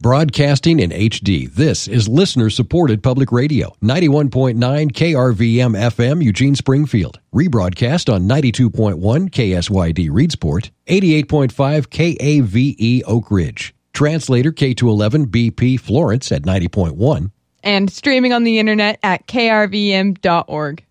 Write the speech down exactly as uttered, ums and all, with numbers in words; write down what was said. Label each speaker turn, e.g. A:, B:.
A: Broadcasting in H D, this is listener-supported public radio. ninety-one point nine K R V M F M, Eugene, Springfield. Rebroadcast on ninety-two point one K S Y D, Reedsport. eighty-eight point five K A V E, Oak Ridge. Translator K two eleven B P, Florence at ninety point one.
B: And streaming on the internet at K R V M dot org.